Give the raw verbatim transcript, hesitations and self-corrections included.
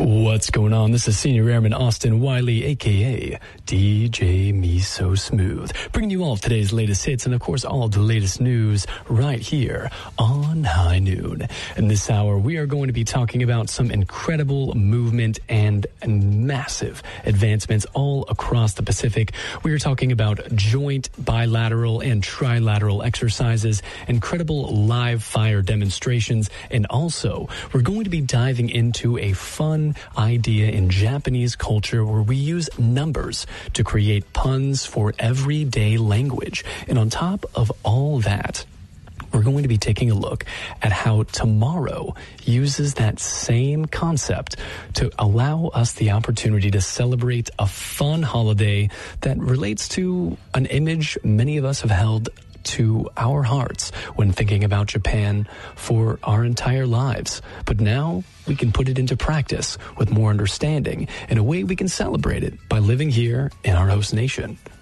What's going on? This is Senior Airman Austin Wiley, a k a. D J Me So Smooth, bringing you all of today's latest hits and, of course, all of the latest news right here on High Noon. In this hour, we are going to be talking about some incredible movement and, and massive advancements all across the Pacific. We are talking about joint, bilateral, and trilateral exercises, incredible live fire demonstrations, and also we're going to be diving into a fun idea in Japanese culture where we use numbers to create puns for everyday language. And on top of all that, we're going to be taking a look at how tomorrow uses that same concept to allow us the opportunity to celebrate a fun holiday that relates to an image many of us have held to our hearts when thinking about Japan for our entire lives. But now we can put it into practice with more understanding in a way we can celebrate it by living here in our host nation.